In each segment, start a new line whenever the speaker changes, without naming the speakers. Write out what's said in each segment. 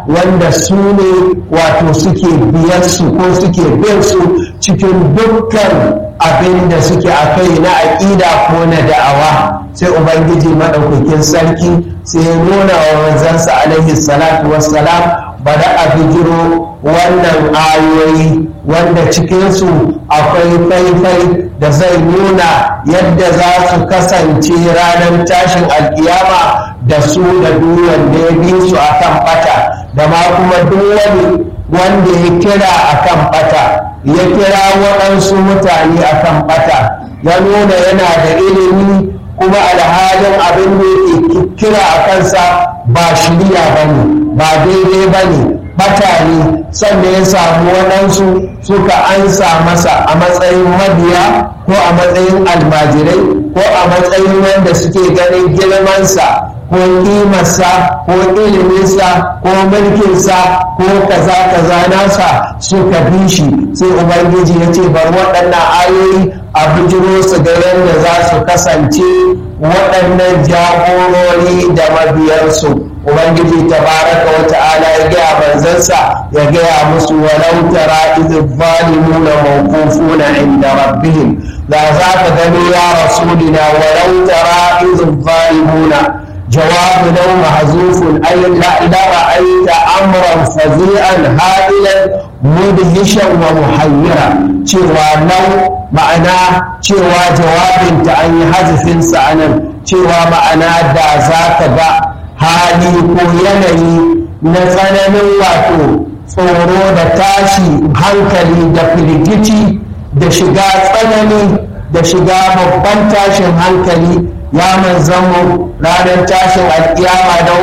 wanda su ne wato suke biyar su ko suke bin su cikin dukkan abin da suke a kai na aƙida ko na da'awa. Sai ubangiji maɗaukakin sarki sai ya nuna wa manzansa alaihi salatu wassalam bari a bijiro wannan ayoyi wanda cikinsu akwai faifai da zai nuna yadda za su kasance ranar tashin alkiyama da su da duwan da ya bi su a kan ɓata, da ma kuma duk wanda ya kira a kan ɓata, ya kira waɗansu mutane a kan ɓata, ya nuna yana da ilimi kuma alhalin abin da yake kira a kansa ba shirya ba ne, ba daidai ba ne, bata ne. Sannan ya samu waɗansu suka ansa masa a matsayin mabiya ko a matsayin almajirai ko a matsayin wanda suke ganin girmansa ko ƙimarsa ko iliminsa ko mulkinsa ko kaza nasa suka bi shi. Sai ubangiji ya ce bar waɗannan ayoyi a bijiro su ga yadda za su kasance waɗannan jagorori da mabiyarsu. Ubangiji tabaraka wa ta'ala ya gaya manzansa ya gaya musu walau tara idh zalimuna mawqufuna inda rabbihim, da za ka gani ya rasulina walau tara idh zalimuna jawabu law mahzufun ay la ra'aita amran fazi'an hadilan mudhishan wa muhayyira, cewa law ma'ana cewa jawabinta an yi hazifinsa anan, cewa ma'ana da za ka ga hali ko yanayi na tsananin wato tsoro da tashi hankali da firgici da shiga tsanani da shiga babban tashin hankali ya manzanmu ranar tashin alkiyama da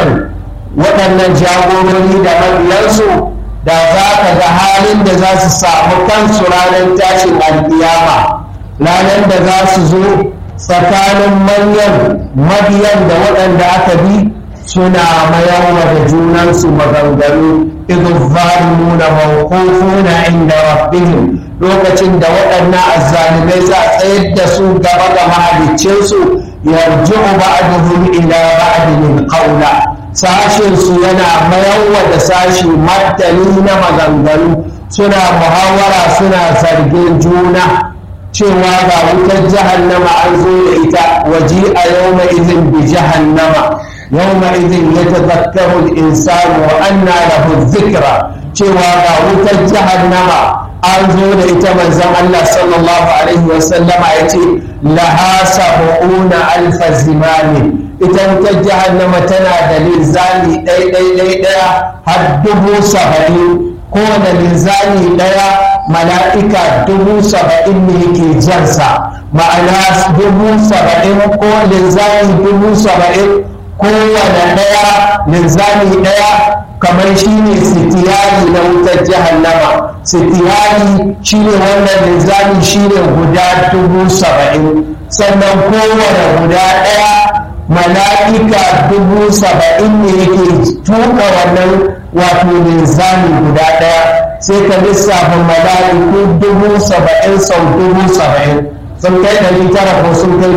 waɗannan jagorori da mabiyansu, da za ka ga halin da za su samu kansu ranar tashin alkiyama, ranar da za su zo tsakanin manyan mabiyan da waɗanda aka bi suna mayarwa da junansu maganganu idh zalimuna mawqufuna inda rabbihim, lokacin da waɗannan azzalimai za a tsayar da su gaba ga mahaliccinsu, yarji'u ba'duhum ila ba'din qawla, sashin su yana mayarwa da sashi martani na maganganu, suna muhawara suna zargin juna cewa ga wutar jahannama an zo da ita, waji a yawma idhin bi jahannama yawma idhin yatadhakkaru al-insanu wa anna lahu dhikra, cewa ga wutar jahannama an zo da ita. Manzon Allah sallallahu alaihi wa sallama yace laha sab'una alf zimami, ita wutar jahannama tana da linzami ɗaya har 70,000, kowane linzami ɗaya mala'ika 70,000 ne yake jansa, ma'ana 70,000 ko linzami 70,000, kowane ɗaya linzami ɗaya kamar shi ne sitiyari na wutar jahannama. Sitiyari shi ne wannan linzami shi ne guda 70,000, sannan kowane guda ɗaya mala'ika 70,000 ne yake tuka wannan wato linzami guda ɗaya. Sai ka lissafa mala'iku 70,000 sau 70,000 sun kai 900 ko sun kai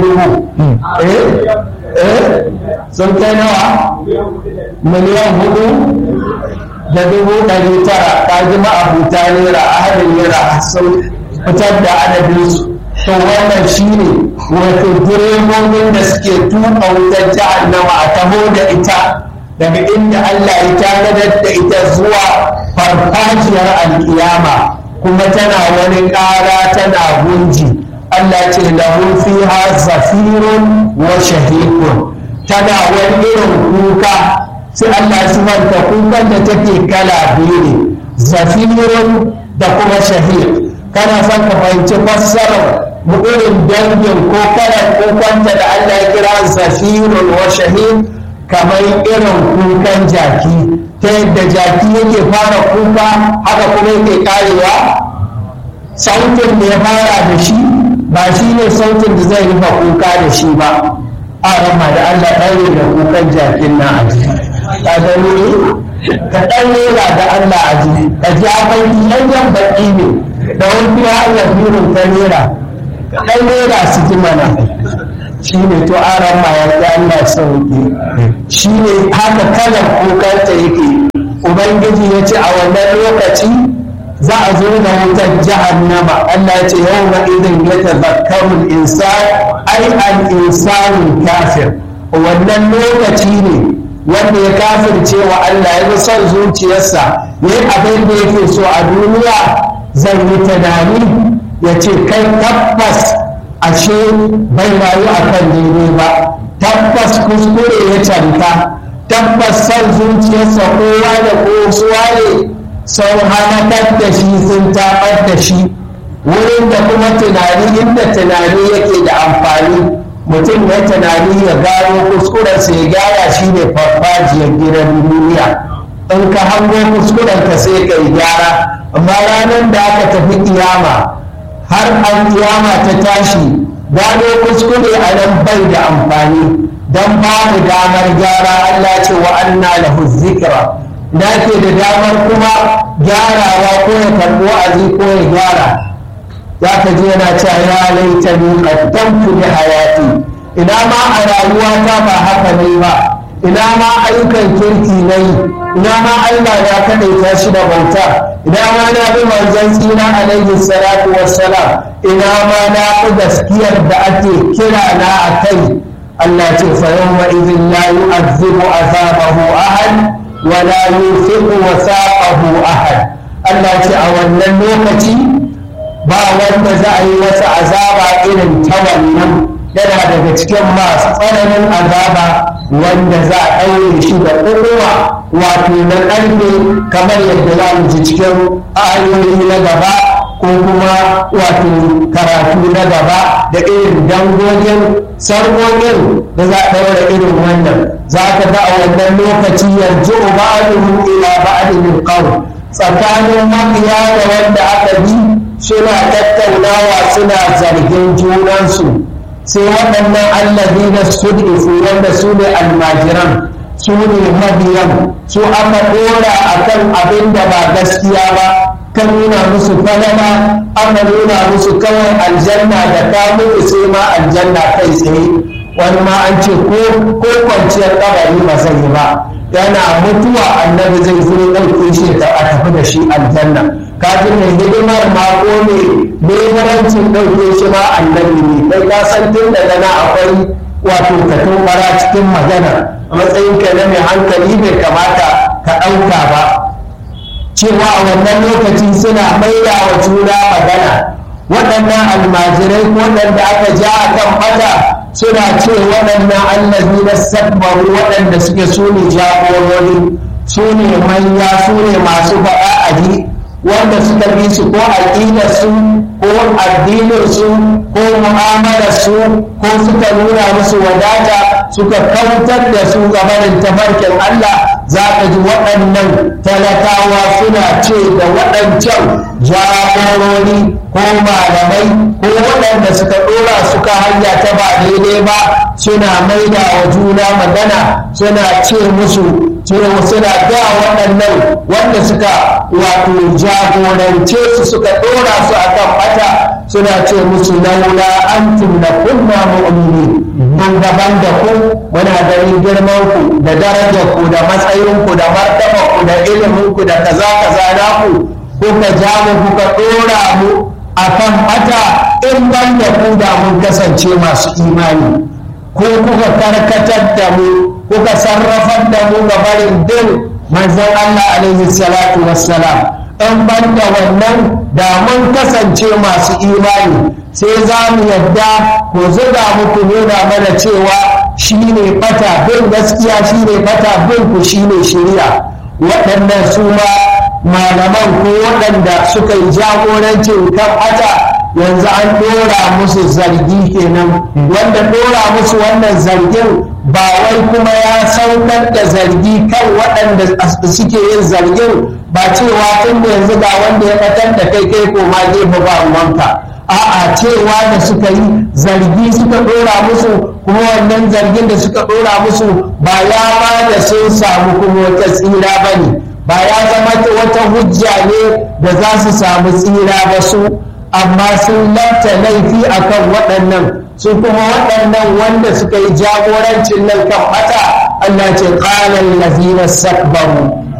1000? Sun kai nawa? Miliyan 4,900,000. Ka ji ma'abuta naira a harin naira sun fitar da adadinsu. To wannan shi ne wato direbobin da suke tuka wutar jahannama a taho da ita daga inda Allah ya tanadar da ita zuwa farfajiyar alkiyama, kuma tana wani ƙara tana gunji. Allah ce lahu fiha zafirun wa shahikun, tana wani irin kuka. Sai Allah ya sifanta kukan da take kala biyu ne, zafirun da kuma shahik. Kana son ka fahimci fassarar irin dangin ko kalan kukanta da Allah ya kira zafirun wa shahik, kamar irin kukan jaki, ta yadda jaki yake fara kuka haka kuma yake karewa. Sautin da ya fara da shi ba shi ne sautin da zai rufe kuka da shi ba. A rama da Allah ɗaure da kukan jakin na aji, ka gani ne ka ɗan rera da Allah aji, ka ji akwai yanyan baƙi ne da wani fiye Allah birin ka rera, ka ɗan rera su ji mana. Shi ne to aran ma ya ga Allah sauki, shi ne haka kalan kokanta yake. ubangiji ya ce a wannan lokaci za a zo da wutar jahannama. Allah ya ce yau ma idan ya tazakkaru insan ai al insanul kafir. Wannan lokaci ne wanda ya kafirce wa Allah ya bi son zuciyarsa ya yi abin da yake so a duniya, zai yi tunani ya ce kai tabbas ashe bai rayu a kan daidai ba, tabbas kuskure ya canta, tabbas son zuciyarsa kowa da kosuwa ne sun halakar da shi, sun tabar da shi. Wurin da kuma tunani, inda tunani yake da amfani, mutum ya tunani ya gano kuskurensa ya gyara shi ne farfajiyar gidan duniya. In ka hango kuskurenka sai ka yi gyara, amma ranar da aka tafi kiyama har an kiyama ta tashi, gano kuskure a nan bai da amfani don babu damar gyara. Allah ce wa anna lahu zikra, da ke da damar kuma gyarawa ko ya karɓo azi ko ya gyara. za ka je yana cewa ya laita ni qaddamtu li hayati, ina ma a rayuwata ba haka ne ba, ina ma ayyukan kirki nayi, ina ma Allah ya kadaita shi da bauta, ina ma na bi manzon tsira alaihi salatu wassalam, ina ma na fi gaskiyar da ake kira na a kai. Allah ce fa yawma idhin la yu'adhibu azabahu ahad wa la yuthiqu wasaqahu ahad. Allah ce a wannan lokaci ba wanda za a yi masa azaba irin ta wannan, yana daga cikin masu tsananin azaba wanda za a ɗaure shi da ƙuruwa wato na ƙarfe, kamar yadda za mu ji cikin ayoyi na gaba ko kuma wato karatu na gaba, da irin dangogin sarƙoƙin da za a ɗaura irin wannan. za ka ga a wannan lokaci yanzu ba'aduhu ila ba'adin qawl, tsakanin makiya da wanda aka bi suna tattaunawa suna zargin junansu. sai waɗannan allazi na sudifu, wanda su ne almajiran, su ne mabiyan, su aka ɗora a kan abin da ba gaskiya ba, kan nuna musu falala, aka nuna musu kawai aljanna da ta mutu sai ma aljanna kai tsaye. wani ma an ce ko kwanciyar kabari ba zai yi ba, yana mutuwa annabi zai zo ɗauke shi a tafi da shi aljanna. kafin mai hidimar mako ne lebarancin ɗauke shi ma annabi ne. kai ka san tun daga na akwai wato ka tobara cikin magana, a matsayinka na mai hankali bai kamata ka ɗauka ba. cewa a wannan lokaci suna maida wa juna magana, waɗannan almajirai ko waɗanda aka ja a kan fata suna ce waɗannan allazi na sabbaru, waɗanda suke su ne jagorori, su ne manya, su ne masu faɗa a ji, wanda suka bi su ko aƙidarsu ko addininsu ko mu'amalarsu, ko suka nuna musu wadata suka kautar da su gabanin tafarkin Allah. za ka ji waɗannan talakawa suna ce da waɗancan jagorori ko malamai ko waɗanda suka ɗora suka hanya ta ba daidai ba, suna maida wa juna magana, suna ce musu suna ga waɗannan wanda suka wato jagorance su suka ɗora su a kan ɓata, suna ce musu laula antum la kunna mu'minin, mun gaban da ku muna ganin girman ku da darajar ku da matsayin ku da martaba ku da ilimin ku da kaza kaza naku, kuka ja mu kuka ɗora mu a kan ɓata, in ban da ku da mun kasance masu imani, ko kuka karkatar da mu kuka sarrafar da mu ga barin bin manzon Allah alaihi salatu wassalam. in ban da wannan da mun kasance masu imani, sai za mu yadda ko zuga muku nuna mana cewa shi ne fata, bin gaskiya shi ne fata, bin ku shi ne shari'a. waɗannan su ma malaman ko waɗanda suka yi jagorancin kan fata, yanzu an ɗora musu zargi kenan, wanda ɗora musu wannan zargin ba wai kuma ya saukar da zargi kan waɗanda suke yin zargin, ba cewa tun da yanzu ga wanda ya ɓatar da kai ko ma gefe ba ruwanka. a'a, cewa da suka yi zargi suka ɗora musu, kuma wannan zargin da suka ɗora musu ba ya ba da sun samu kuma wata tsira ba ne, ba ya zama wata hujja ne da za su samu tsira ba su, amma sun lanta laifi akan waɗannan su kuma waɗannan wanda suka yi jagorancin nan kan ɓata. Allah ce qala allazina istakbaru,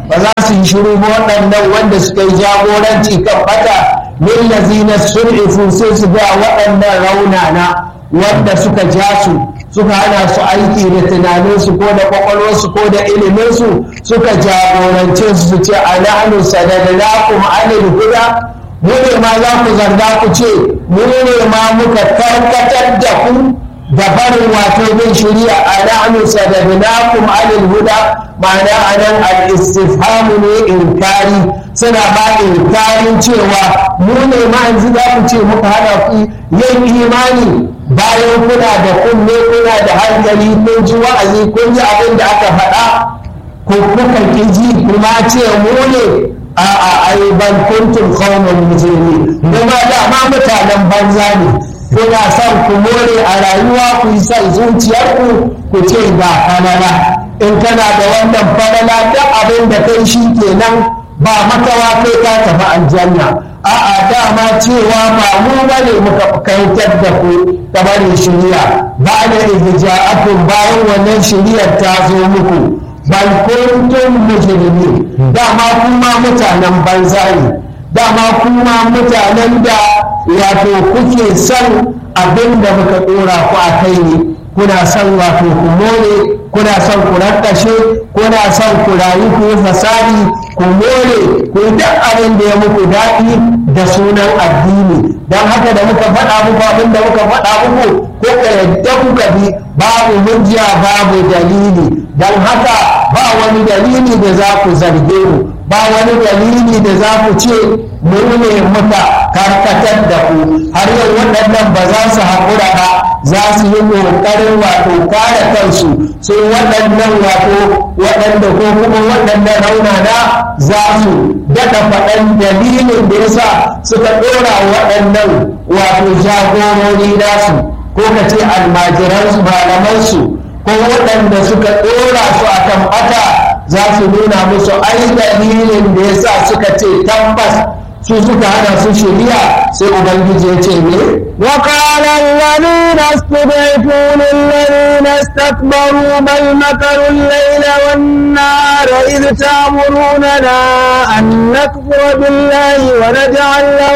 ba za su yi shiru ba waɗannan wanda suka yi jagoranci kan bata lillazina sul'ifu sai su ga waɗannan raunana wanda suka ja su suka hana su aiki da tunaninsu ko da kwakwalwarsu ko da iliminsu suka jagorance su ce anahnu sadadnakum anil huda mu ne ma za ku zarga ku ce mu ne ma muka karkatar da ku da barin wato bin shari'a anahnu sadadnakum anil huda ma'ana anan al-istifhamu ne inkari suna ba inkarin cewa mu ne ma yanzu za ku ce muka hana ku yin imani bayan kuna da kunne kuna da hankali kun ji wa'azi kun ji abin da aka faɗa ko kuka ki ji kuma ce mu ne a'a ai ban kuntum qauman mujrimin kuma da ma mutanen banza ne kuna son ku more a rayuwa ku yi son zuciyarku ku ce ga falala in kana da wannan falala da abin da kai shi kenan ba makawa kai ka tafi aljanna a'a dama cewa ba mu bane muka kaitar da ku ta bari shari'a ba da ijja'atun bayan wannan shari'ar ta zo muku bal kuntum mujrimin dama kuma mutanen banza ne dama kuma mutanen da wato kuke son abin da muka dora ku a kai ne kuna son wato ku more kuna son ku rakkashe kuna son ku rayu ku yi fasadi ku more ku yi duk abin da ya muku daɗi da sunan addini don haka da muka faɗa muku abin da muka faɗa muku ko ka yadda kuka bi babu hujja babu dalili don haka ba wani dalili da za ku zarge mu ba wani dalili da za ku ce mu ne muka karkatar da ku har yau waɗannan ba za su haƙura ba za su yi ƙoƙarin wato kare kansu sai waɗannan wato waɗanda ko kuma waɗannan raunana za su daɗa faɗan dalilin da yasa suka ɗora waɗannan wato jagorori nasu ko ka ce almajiransu malamansu ko waɗanda suka ɗora su a kan ɓata za su nuna musu ai dalilin da yasa suka ce tabbas su suka hana su shari'a sai ubangiji ya ce ne
وقال الذين استضعفوا للذين استكبروا بل مكروا الليل والنهار إذ تأمروننا أن نكفر بالله ونجعل له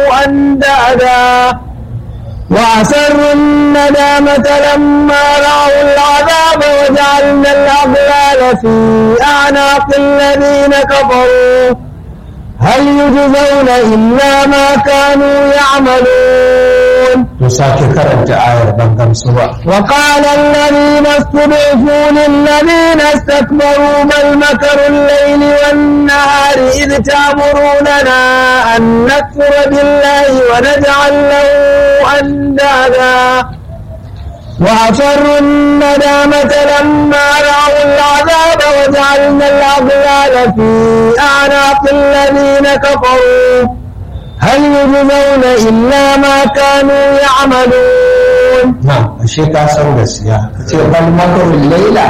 أندادا وأسروا الندامة لما رأوا العذاب وجعلنا الأغلال في أعناق الذين كفروا هل يجزون إلا ما كانوا يعملون وقال الذين استضعفوا للذين استكبروا بل مكروا الليل والنهار إذ تأمروننا أن نكفر بالله ونجعل له أندادا وأسروا الندامة لما رأوا العذاب وجعلنا الأغلال في أعناق الذين كفروا هل يجزون إلا ما كانوا يعملون.
نعم الشيء كاسر بسيا بل مكر الليلة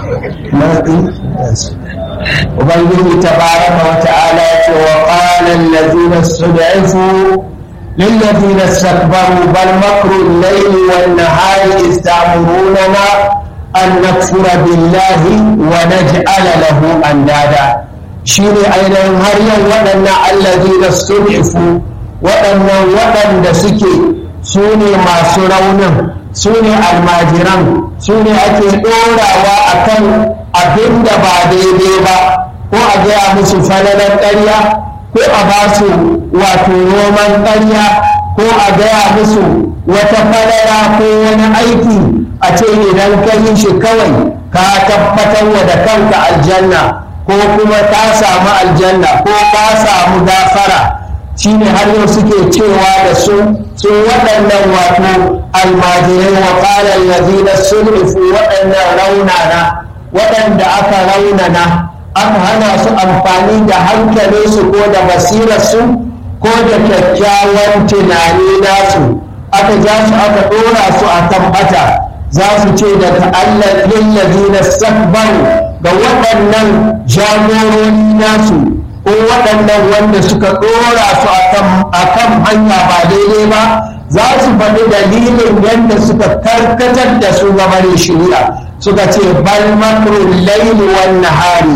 وبنجي تبارك وتعالى وقال الذين استضعفوا للذين استكبروا بل مكر الليل والنهار إذ تأمروننا أن نكفر بالله ونجعل له أندادا شيني أيضا هريا ودنا الذين استضعفوا ودنا سكي سوني ما سرونا سوني الماجران سوني أكي دورا وأكل أبند بعدين با ko a gaya musu falalar ƙarya ko a ba su wato roman ƙarya ko a gaya musu wata falala ko wani aiki a ce idan ka yi shi kawai ka tabbatar wa da kanka aljanna ko kuma ka samu aljanna ko ka samu gafara shine har yau suke cewa da su waɗannan wato almajirai wa qala allazina sul'ifu waɗannan raunana waɗanda aka raunana aka hana su amfani da hankalinsu ko da basirarsu ko da kyakkyawan tunani nasu aka ja su aka ɗora su a kan bata za su ce da ta'allafin ladina sakbaru ga waɗannan jagorori nasu ko waɗannan wanda suka ɗora su a kan hanya ba daidai ba za su faɗi dalilin yadda suka karkatar da su gabarin shari'a suka ce bal makrul laili wan nahari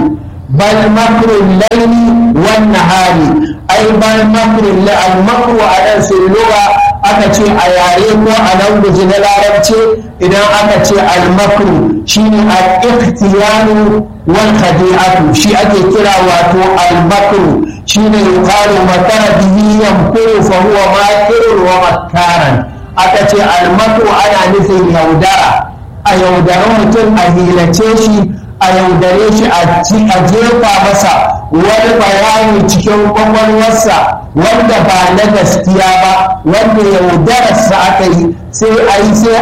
bal makrul layli wan nahari ai bal makrul al makru a nan sai lugha aka ce a yare ko a language na larabci idan aka ce al makru shine al ikhtiyanu wal khadi'atu shi ake kira wato al makru shine yuqalu makara bihi yamkuru fa huwa makirun wa makaran aka ce al makru ana nufin yaudara a yaudare mutum a hilace shi a yaudare shi a jefa masa wani bayani cikin kwakwalwarsa wanda ba na gaskiya ba wanda yaudararsa aka yi sai a yi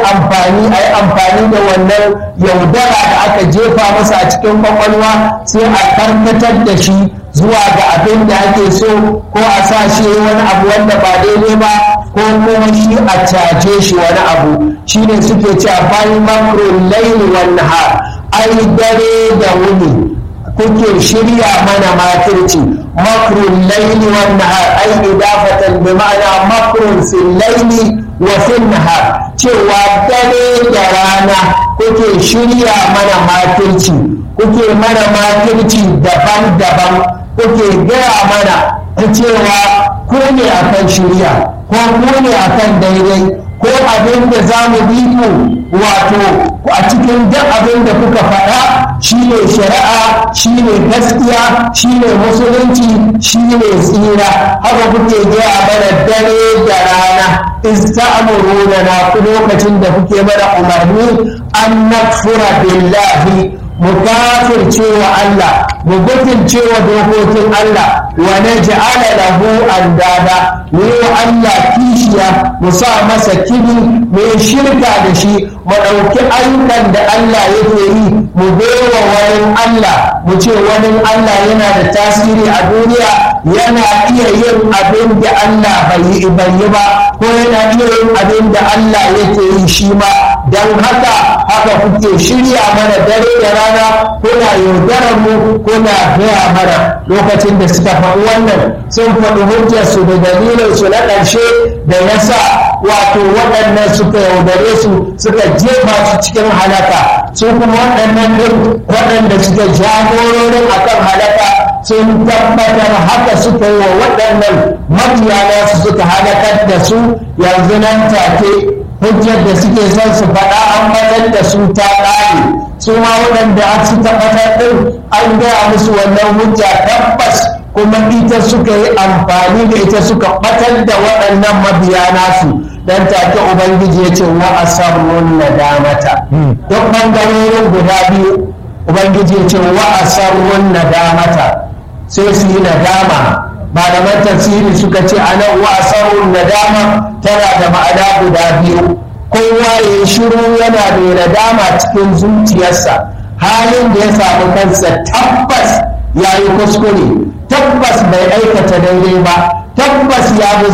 amfani da wannan yaudara da aka jefa masa a cikin kwakwalwa sai a karkatar da shi zuwa ga abin da ake so ko a sa shi wani abu wanda ba daidai ba ko kuma shi a caje shi wani abu shine suke cewa bayan makrul layli wan nahar ai dare da wuni kuke shirya mana makirci makrul layli wan nahar ai idafatan bi ma'ana makrul fil layli wa fil nahar cewa dare da rana kuke shirya mana makirci kuke mana makirci daban-daban kuke gaya mana cewa ku ne akan shirya ko ku ne akan daidai ko abin da za mu bi ku wato a cikin duk abin da kuka faɗa shine shari'a shine gaskiya shine musulunci shine tsira haka kuke gaya mana dare da rana ista'muruna na ku lokacin da kuke mana umarni an nakfura billahi mu kafirce wa Allah mu butulce wa dokokin Allah wa naj'ala lahu andada mu wa Allah kishiya mu sa masa kini mu shirka da shi mu ɗauki ayyukan da Allah yake yi mu baiwa wani Allah mu ce wani Allah yana da tasiri a duniya yana iya yin abin da Allah bai yi ba ko yana iya yin abin da Allah yake yi shi ma don haka kuke shirya mana dare da rana kuna yaudarar mu kuna gaya mana lokacin da suka faɗi wannan sun faɗi hujjarsu da dalilinsu na ƙarshe da ya sa wato waɗannan suka yaudare su suka jefa su cikin halaka su kuma waɗannan ɗin waɗanda suka jagororin akan halaka sun tabbatar haka suka yi wa waɗannan mabiyana su suka halakar da su yanzu nan take hujjar da suke son su faɗa an batar da su ta ƙare su ma waɗanda suka batar ɗin an gaya musu wannan hujja tabbas kuma ita suka yi amfani da ita suka batar da waɗannan mabiya nasu dan take ubangiji ya ce wa asarrun nadamata duk bangarorin guda biyu ubangiji ya ce wa asarrun nadamata sai su yi nadama malaman tafsiri suka ce anan wa asarrun nadama tana da ma'ana guda biyu kowa ya yi shiru yana da nadama cikin zuciyarsa halin da ya samu kansa tabbas ya yi kuskure tabbas bai aikata daidai ba tabbas ya bi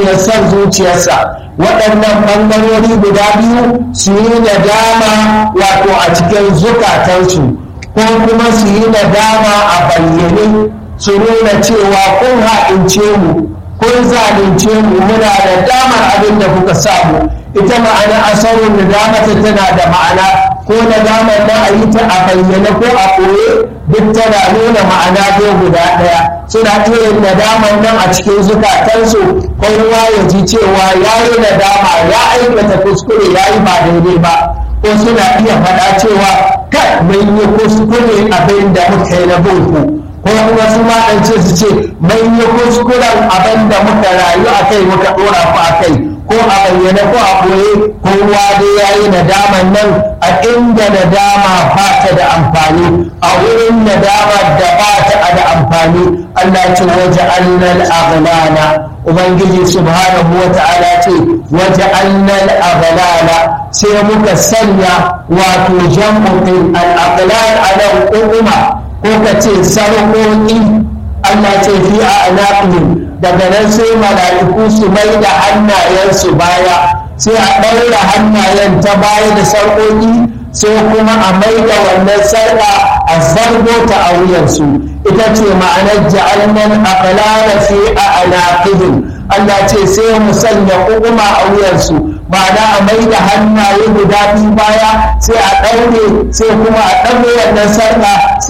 zuciyarsa waɗannan ɓangarori guda biyu su yi nadama wato a cikin zukatansu ko kuma su yi nadama a bayyane su nuna cewa kun haɗince mu kun zalunce mu muna da damar abin da kuka samu ita ma'ana asarun nadamata tana da ma'ana ko nadamar na a yi ta a bayyane ko a koye duk tana nuna ma'ana ko guda ɗaya suna iya yin nadamar nan a cikin zukatansu kowa ya ji cewa ya yi nadama ya aikata kuskure ya yi ba daidai ba ko suna iya faɗa cewa kai mun yi kuskure abin da muka yi na boko ko kuma su ma ɗan ce su ce mun yi kuskuren abin da muka rayu a kai muka ɗora ku a kai ko a bayyana ko a ɓoye kowa dai ya yi nadaman nan a inda nadama ba ta da amfani a wurin nadama da ba ta da amfani Allah ce waje annal aghlala ubangiji subhanahu wa ta'ala ce waje annal aghlala sai muka sanya wato jam'u al aghlal ala umma ko ka ce sarƙoƙi Allah ce fi a anaqihim daga nan sai mala'iku su mai da hannayensu baya sai a ɗaura hannayen ta baya da sarƙoƙi sai kuma a mai da wannan sarƙa a zargo ta a wuyansu ita ce ma'anar ja'alnan aqlala fi a anaqihim Allah ce sai mu sanya hukuma a wuyansu ma'ana a mai da hannaye guda biyu baya sai a ɗaure sai kuma a ɗaure wannan sarƙa sai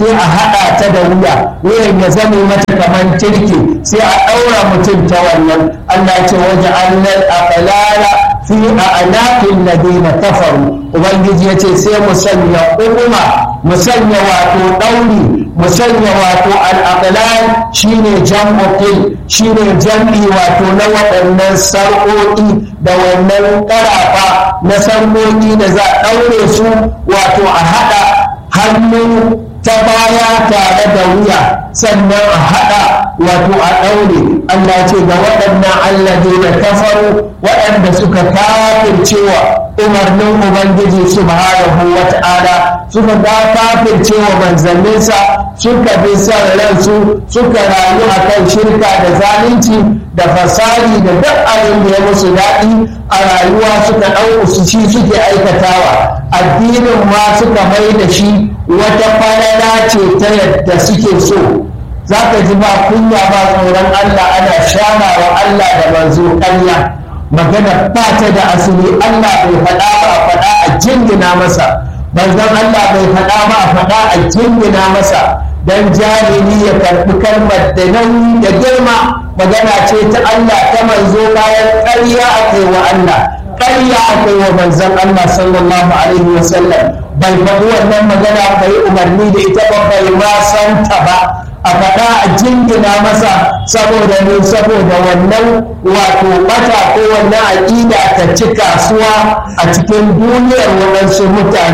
sai a haɗa ta da wuyan ya zame mata kamar turke sai a ɗaura mutum ta wannan. Allah ce waje annal aqlala fi a'naqil ladina kafaru, ubangiji ya ce sai mu sanya hukuma, mu sanya wato ɗauri, mu sanya wato al-aqlal shine jam'u qil, shine jam'i wato na waɗannan sarƙoƙi da wannan ƙarafa na sarƙoƙi da za a ɗaure su wato a haɗa hannu ta baya tare da wuya sannan a haɗa wato a ɗaure. Allah ce ga waɗannan alladina kafaru, waɗanda suka kafircewa umarnin ubangiji subhanahu wa ta'ala, suka kafircewa manzanninsa, suka bi son ransu, suka rayu akan shirka da zalunci da fasadi da duk abin da ya musu daɗi a rayuwa suka ɗauku su shi suke aikatawa. Addinin ma suka mai da shi wata falala ce ta yadda suke so. Za ka ji ba kunya ba tsoron Allah, ana shana wa Allah da manzo ƙarya, magana ba ta da asali. Allah bai faɗa ba a faɗa a jingina masa, manzon Allah bai faɗa ba a faɗa a jingina masa, dan jahili ya karɓi kalmar da nauyi da girma. Magana ce ta Allah ta manzo, bayan ƙarya akai wa Allah, ƙarya akai wa manzon Allah sallallahu alaihi wa sallam. Bai faɗi wannan magana bai umarni da ita ba, bai ma santa ba, a faɗa a jingina masa saboda ne, saboda wannan wato bata ko wannan aƙida ta ci kasuwa a cikin duniyar waɗansu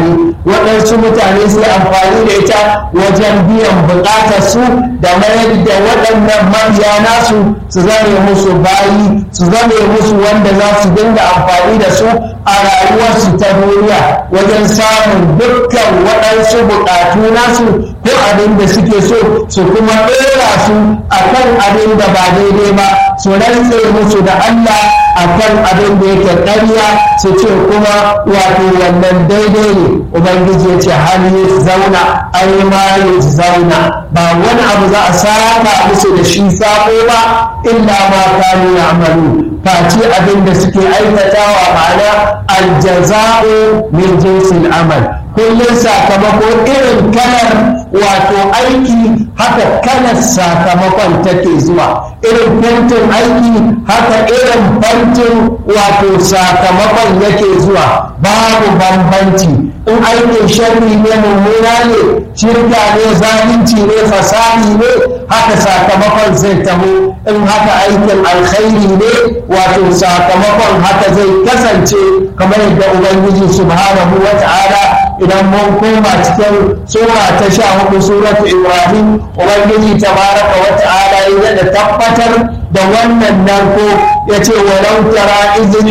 mutane sai amfani da ita wajen biyan buƙatar su da mayar da waɗannan mabiya nasu su zame musu bayi, su zame musu wanda za su dinga amfani da su a rayuwarsu ta duniya wajen samun dukkan waɗansu buƙatu nasu ko abin da suke so, su kuma ɗora su a kan abin da ba daidai ba, su rantse musu da Allah a kan abin da yake ƙarya, su ce kuma wato wannan daidai ne. Ubangiji ya ce hali zauna ai ma zauna, ba wani abu za a saka musu da shi sabo ba illa ma kanu ya'malu, face abin da suke aikatawa, ma'ana aljaza'u min jinsil amal. Kullum sakamako irin kalar wato aiki haka kalar sakamakon take zuwa, irin fentin aiki haka irin fentin wato sakamakon yake zuwa, babu bambanci. In aikin sharri ne, mummuna ne, shirka ne, zalunci ne, fasadi ne, haka sakamakon zai taho. In haka aikin alkhairi ne, wato sakamakon haka zai kasance kamar yadda ubangiji subhanahu wa ta'ala idan mun koma cikin sura ta 14 suratu Ibrahim, ubangiji tabaraka wa ta'ala ya da tabbatar da wannan narko yace walau tara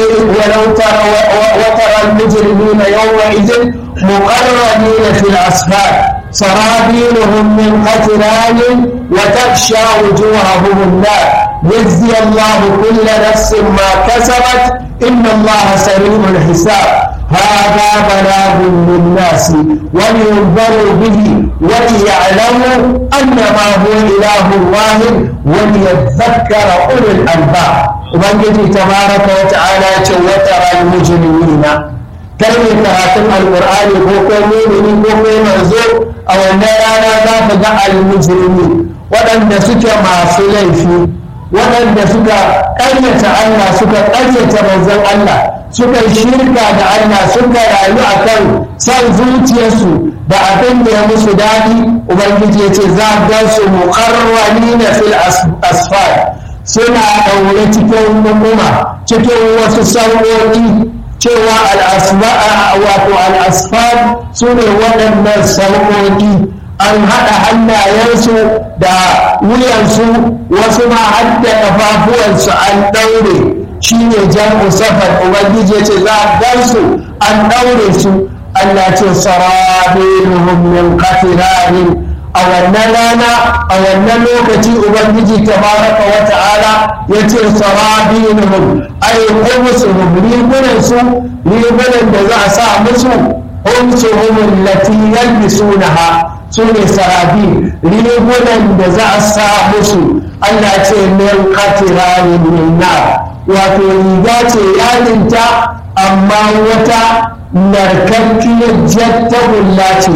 al-mujrimina yawma idhin muqarranina fil asfar سرابيلهم من قتران وتغشى وجوههم النار يجزي الله كل نفس ما كسبت إن الله سريع الحساب هذا بلاغ للناس ولينذروا به وليعلموا أنما هو إله واحد وليذكر أولو الألباب. وبنجي تبارك وتعالى وترى المجرمين kalmar karatun alƙur'ani ko kai mumini ko kai manzo a wannan rana za ka ga almujrimi, waɗanda suke masu laifi, waɗanda suka ƙaryata Allah, suka ƙaryata manzon Allah, suka shirka da Allah, suka rayu akan san zuciyarsu da abin da ya musu daɗi. Ubangiji ya ce za ga su muqarranina fil asfar, suna ɗaure cikin hukuma, cikin wasu sarƙoƙi, cewa al'asfar su ne waɗannan sarƙoƙi, an haɗa hannayensu da wuyansu, wasu ma har da ƙafafuwansu an ɗaure, shi ne jam'u safar. Ubangiji ya ce za a gansu an ɗaure su. Allah ce sarabiluhum min qatiranin, a wannan rana, a wannan lokaci ubangiji tabaraka wa ta'ala ya ce sarabiluhum ay khumsuhum, rigunan da za a sa musu, khumsuhum allati yalbisunaha, su ne sarabi, rigunan da za a sa musu. Allah ce min qatiranin min nar, wato riga ce yadinta amma wata narkakkiyar jattabulla ce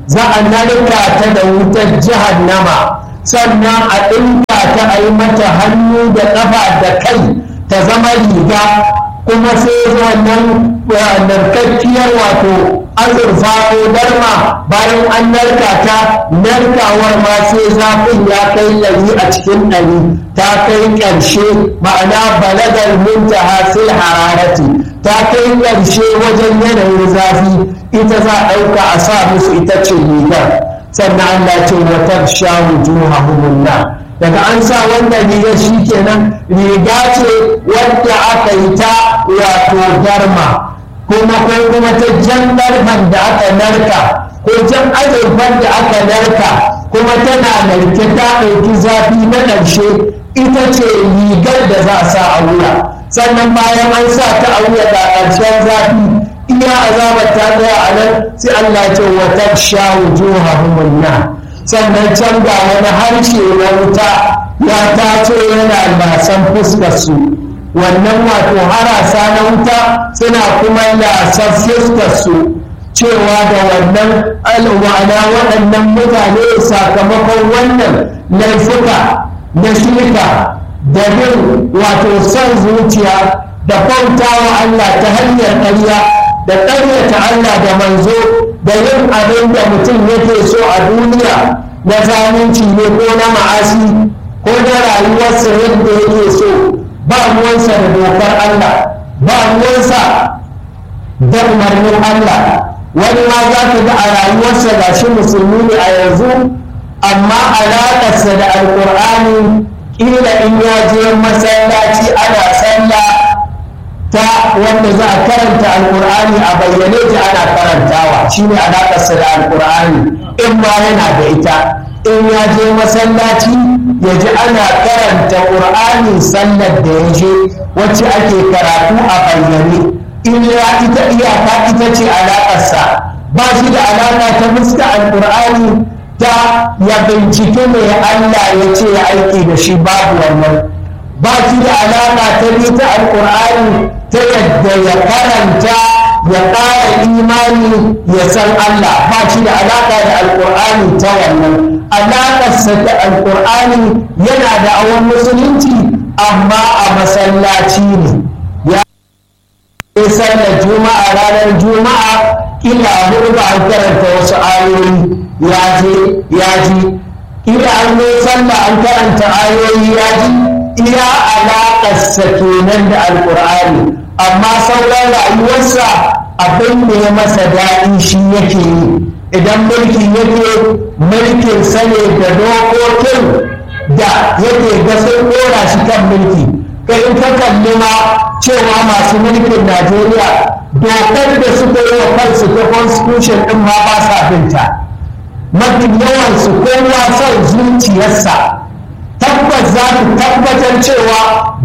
za a narka ta da wutar jahannama, sannan a ɗinka ta a yi mata hannu da ƙafa da kai ta zama riga, kuma sai wannan narkakkiyar wato azurfa ko darma bayan an narka ta, narkawar ma sai zafin ya kai 100 a cikin 100, ta kai ƙarshe, ma'ana balagar muntaha fil hararati, ta kai ƙarshe wajen yanayin zafi, ita za a ɗauka a sa musu ita ce rigar. Sannan Allah ce wa taksha wujuhahum nar, daga an sa wannan rigar shi kenan riga ce wadda aka yi ta wato darma, kuma ta jan darban da aka narka ko jan azurfan da aka narka, kuma tana narke ta ɗauki zafi na ƙarshe, ita ce rigar da za a sa a wuya. Sannan bayan an sa ta a wuya ga ƙarshen zafi, iya azabar ta tsaya a nan, sai Allah ce wa taksha wujuhahum nar. Sannan can ga wani harshe na wuta ya taso yana lasan fuskar su, wannan wato harasa na wuta suna kuma lasan fuskar su, cewa da wannan alwana waɗannan mutane sakamakon wannan laifuka na shirka da bin wato son zuciya da bautawa Allah ta hanyar ƙarya da ƙaryata Allah da manzo da yin abin da mutum yake so a duniya na zalunci ne ko na ma'asi ko na rayuwarsa yadda yake so, ba ruwansa da dokar Allah, ba ruwansa da umarnin Allah. Wani ma za ka ga a rayuwarsa ga shi musulmi ne a yanzu, amma alaƙarsa da alƙur'ani ƙila in ya je masallaci ana sallah ta wanda za a karanta alƙur'ani a bayyane ji ana karantawa, shi ne alaƙarsa da alƙur'ani in ma yana da ita. In ya je masallaci ya ji ana karanta ƙur'ani sallar da ya je wacce ake karatu a bayyane, in ya ita iyaka ita ce alaƙarsa, ba shi da alaƙa ta fuska alƙur'ani ta ya bincike mai Allah ya ce ya aiki da shi, babu wannan. Ba shi da alaƙa ta bi ta alƙur'ani ta yadda ya karanta ya ƙara imani ya san Allah, ba shi da alaƙa da alƙur'ani ta wannan. Alaƙarsa da alƙur'ani yana da awon musulunci, amma a masallaci ne. Ya yi sallar juma'a ranar juma'a, ƙila a hudu ba an karanta wasu ayoyi ya ji, ƙila an yi sallah an karanta ayoyi ya ji, iya alaƙarsa kenan da alƙur'ani. Amma sauran rayuwarsa abin da ya masa daɗi shi yake yi. Idan mulki yake mulkin sane da dokokin da yake ga sun ɗora shi kan mulki. Kai in ka kalli ma cewa masu mulkin Najeriya dokar da suka yi wa kansu ta constitution ɗin ma ba sa binta. Mafi yawansu kowa son zuciyarsa. Tabbas za ku tabbatar cewa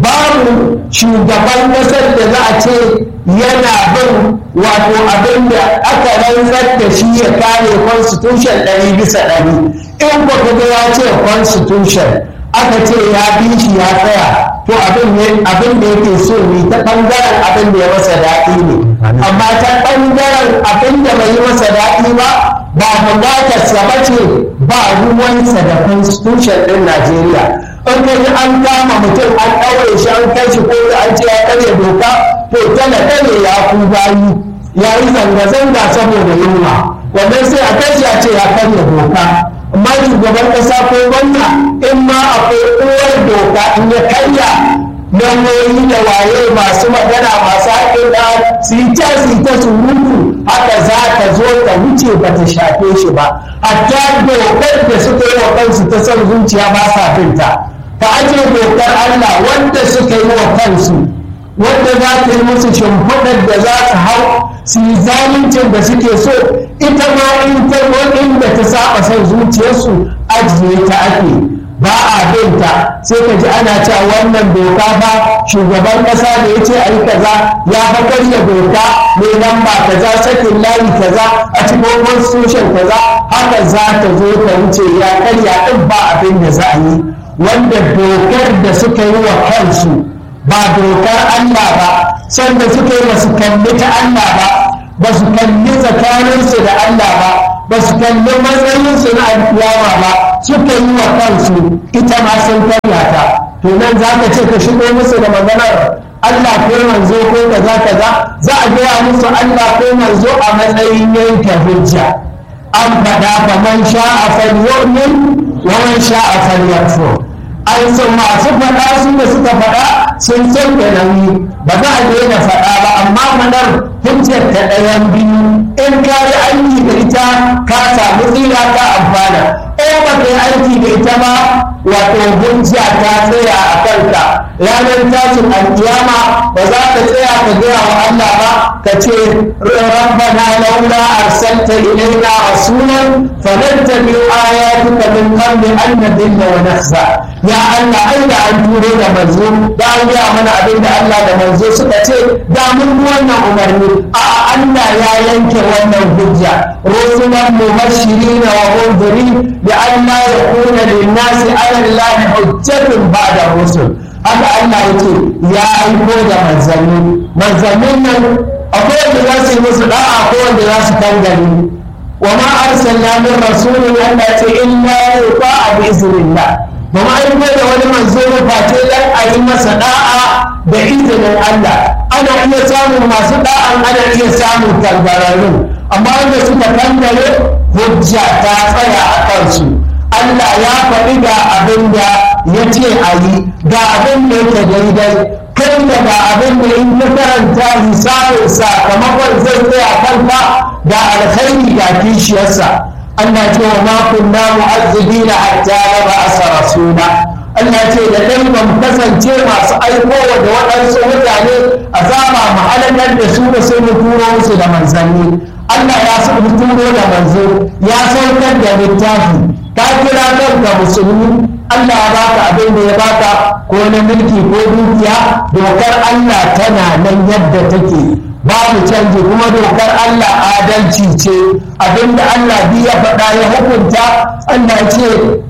babu shugaban ƙasar da za a ce yana bin wato abin da aka rantsar da shi ya kare constitution 100%. In ba ku ya ce constitution aka ce ya bi shi ya tsaya, to abin da yake so ne ta ɓangaren abin da ya masa daɗi ne, amma ta ɓangaren abin da bai yi masa daɗi ba buƙatarsa ba ce, ba ruwansa da constitution ɗin Najeriya. In ka ji an kama mutum an ɗaure shi an kai shi ko an ce ya karya doka, to talaka ne ya ku bayi ya yi zanga-zanga saboda yunwa, wannan sai a kai shi a ce ya karya doka. Amma shugaban ƙasa ko gwamna in ma akwai uwar doka in ya karya lauyoyi da waye masu magana masu haƙin da su yi ta surutu, haka za ta zo ta wuce ba ta shafe shi ba. Hatta dokar da suka yi wa kansu ta son zuciya ba sa binta. Ka ajiye dokar Allah wanda suka yi wa kansu, wanda za ta yi musu shimfiɗar da za su hau su yi zaluncin da suke so, ita ma in ta inda ta saba son zuciyarsu ajiye ta ake, ba a binta. Sai ka ji ana cewa wannan doka ba shugaban ƙasa da ya ce a yi kaza ya fa karya doka mai lamba kaza sakin layi kaza a cikin constitution kaza, haka za ta zo ta wuce ya karya ɗin ba abin da za a yi. Wanda dokar da suka yi wa kansu ba dokar Allah ba, sanda suka yi ba su kalli ta Allah ba su kalli tsakaninsu da Allah ba, ba su kalli matsayinsu na alkiyama ba suka yi wa kansu ita ma sun tallata. To nan za ka ce ka shigo musu da maganar Allah ko manzo ko kaza kaza, za a gaya musu Allah ko manzo a matsayin yanke hujja. An faɗa fa man sha'a falyu'min wa man sha'a falyakfur. An san masu faɗa su da suka faɗa sun san da nauyi, ba za a daina faɗa ba, amma manar hujjar ta ɗayan biyu, in ka yi aiki da ita ka samu tsira ka amfana, in ba ka yi aiki da ita ba wato hujja ta tsaya a kanka. Ranar tashin alkiyama ba za ka tsaya ka gaya wa Allah ba ka ce rabbana laula arsalta ilaina rasulan fanattabi'u ayatika min qabli an nadilla wa nahza. Ya Allah, ai da an turo da manzo da an gaya mana abin da Allah da manzo suka ce da mun bi wannan umarni. A'a, Allah ya yanke wannan hujja. Rusulan mubashirina wa munzirin bi an la yakuna lin-nasi 'ala Allahi hujjatun ba'da rusul. Haka Allah yake ya aiko da manzannin nan akwai wanda za su yi musu da'a ko wanda za su kangare. Wa ma arsalna min rasulin Allah ce illa yuqa bi iznillah. Ba ma aiko da wani manzo ne face dan a yi masa da'a da izinin Allah. Ana iya samun masu da'an, ana iya samun kangararrun, amma wanda suka kangare hujja ta tsaya a kansu. Allah ya faɗi ga abin da ya ce a yi, ga abin da yake daidai, kai da ga abin da in ka karanta hisabin sakamakon zai tsaya kanka da alkhairi ga kishiyarsa. Allah ce wa ma kunna mu'azzibina hatta nab'asa rasula. Allah ce da dai ban kasance masu aikowa da waɗansu mutane azaba mu halakar da su da sai mu turo musu da manzanni. Allah ya turo da manzo, ya saukar da littafi, ka kira kanka musulmi, Allah ya baka abin da ya baka ko na mulki ko dukiya, dokar Allah tana nan yadda take, babu canji, kuma dokar Allah adalci ce. Abinda Allah bi ya faɗa ya hukunta, Allah ce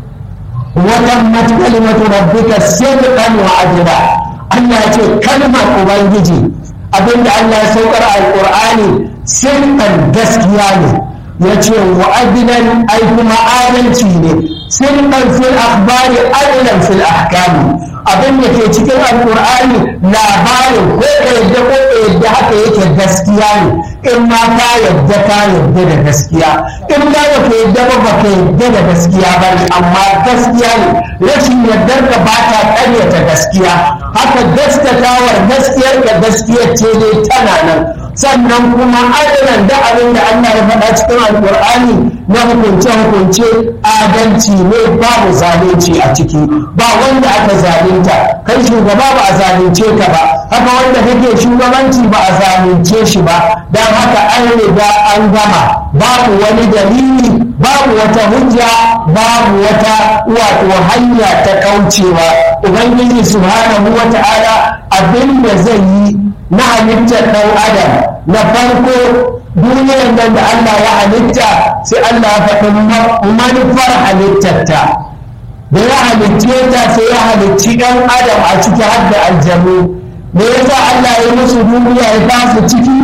watammat kalimatu rabbika sidqan wa adla. Allah ce kalmar ubangiji, abinda Allah ya saukar a alqur'ani sidqan gaskiya ne, yace wa adlan ai kuma adalci ne. sidqan fil akhbari adlan fil ahkami. Abin da ke cikin alkur'ani labarin ko ka yadda ko ka yadda haka yake gaskiya ne. In ma ka yadda da gaskiya, in ma ba ka yadda ba ka yadda da gaskiya ba ne, amma gaskiya ne. Rashin yardar ka ba ta ƙaryata gaskiya, haka gaskatawar gaskiyar ka gaskiyar ce ne tana nan. Sannan kuma adalan da abin da Allah ya faɗa cikin alkur'ani na hukunce-hukunce adalci ne, babu zalunci a ciki, ba wanda aka zalunta. Kai shugaba ba a zalunce ka ba, haka wanda kake shugabanci ba a zalunce shi ba. Don haka an riga an gama, babu wani dalili, babu wata hujja, babu wata wato hanya ta kaucewa. Ubangiji subhanahu wa ta'ala abin da zai yi na halittar ɗan adam na farko, duniyar nan da Allah ya halitta, sai Allah ya faɗi manufar halittarta. Da ya halicce ta sai ya halicci ɗan adam a ciki har da aljanu. Me yasa Allah ya musu duniya ya ba su ciki?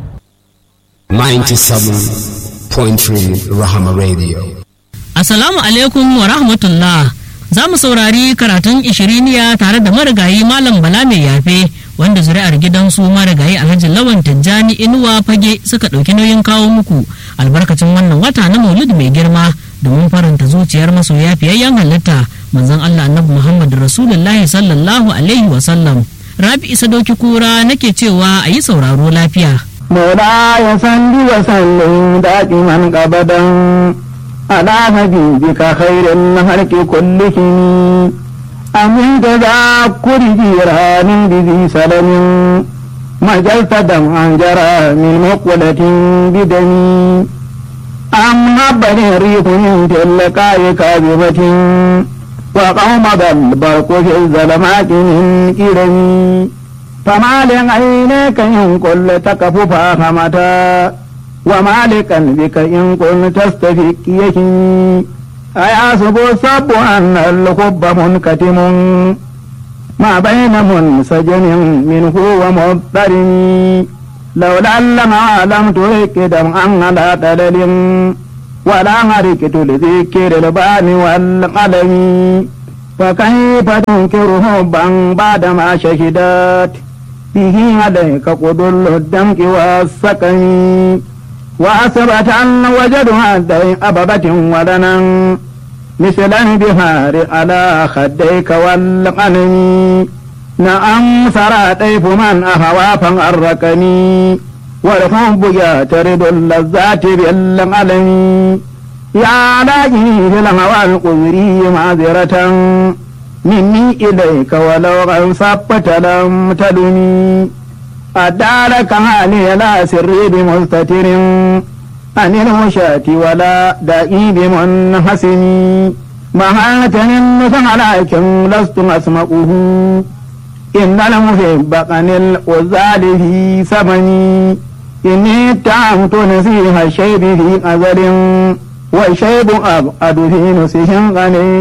97.3 Rahama Radio.
Assalamu alaikum wa rahmatullah. Za mu saurari karatun ishiriniya tare da marigayi Malam Bala mai yafe, wanda zuri'ar gidansu marigayi Alhaji Lawan Tijjani Inuwa Fage suka ɗauki nauyin kawo muku albarkacin wannan wata na Maulid mai girma, domin faranta zuciyar masoya fiyayyen halitta manzon Allah Annabi Muhammad Rasulullahi sallallahu alaihi wa sallam. Rabi Isa Doki Kura nake cewa a yi sauraro lafiya.
Mola ya sandi wa sallin daɗi man ƙabadan على حبيبك خير الخلق كلهم أمن تذكر جيران بذي سلم مجلت دمعا جرى من مقولة بدمي أم نبل الريح من تلقاء كاذبة وقوم البرق في الظلمات من كرمي فما لعينيك إن كل تكف فاهمتا وما لقلبك إن كنت تستفيك يكي أيحسب الصب أن الحب منكتم ما بين منسجم منه ومضطرم لولا لما لم ترك دمعا على دلل ولا حركت لذكر البان والقلم فكيف تنكر حبا بعدما شهدت به عليك قدل الدمك والسكن وأثبت أن وجد هذين أببة ولنا مثل البهار على خديك والقلم نعم سرى طيف من أهوى فغركني والحب يعترض اللذات بالقلم يا لاجني في الهوى القذري معذرة مني إليك ولو غنصبت لم تلني أدارك مالي لا سري بمستتر عن الوشاة ولا دائي بمنحسن مهاتني النسخ لكن لست أسمعه إن المحب قن الوزال في ثمني إني اتهمت نسيها الشيب في أزل والشيب أبعد في نسيه غني